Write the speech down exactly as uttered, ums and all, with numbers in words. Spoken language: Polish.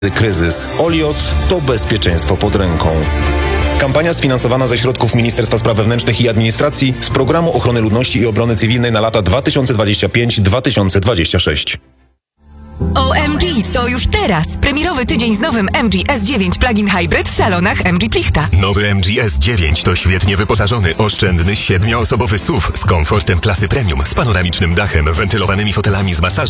Kryzys. Olioc to bezpieczeństwo pod ręką. Kampania sfinansowana ze środków Ministerstwa Spraw Wewnętrznych i Administracji z Programu Ochrony Ludności i Obrony Cywilnej na lata dwa tysiące dwudziesty piąty do dwa tysiące dwudziestego szóstego. O M G, to już teraz! Premierowy tydzień z nowym M G S dziewięć Plug-in Hybrid w salonach M G Plichta. Nowy M G S dziewięć to świetnie wyposażony, oszczędny, siedmioosobowy S U V z komfortem klasy premium, z panoramicznym dachem, wentylowanymi fotelami z masażem